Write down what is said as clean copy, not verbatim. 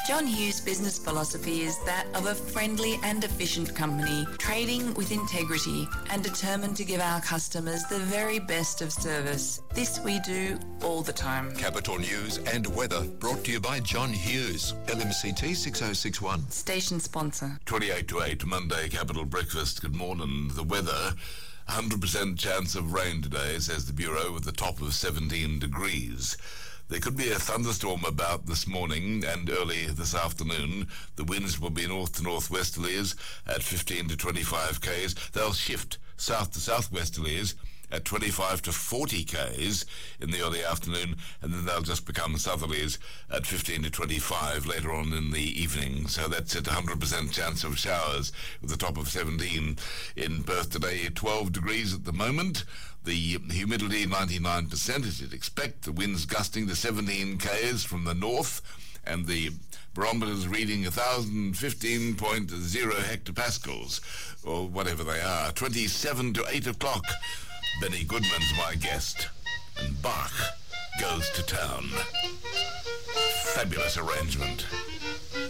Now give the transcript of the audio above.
John Hughes' business philosophy is that of a friendly and efficient company, trading with integrity and determined to give our customers the very best of service. This we do all the time. Capital News and weather brought to you by John Hughes, LMCT 6061. Station sponsor. 28 to 8, Monday Capital Breakfast. Good morning. The weather, 100% chance of rain today, says the Bureau, with a top of 17 degrees. There could be a thunderstorm about this morning and early this afternoon. The winds will be north to northwesterlies at 15 to 25 k's. They'll shift south to southwesterlies at 25 to 40 k's in the early afternoon, and then they'll just become southerlies at 15 to 25 later on in the evening. So that's at 100% chance of showers with a top of 17 in Perth today. 12 degrees at the moment. The humidity 99%, as you'd expect. The winds gusting to 17 k's from the north, and the barometer's reading 1,015.0 hectopascals, or whatever they are. 27 to 8 o'clock. Benny Goodman's my guest, and Bach goes to town. Fabulous arrangement.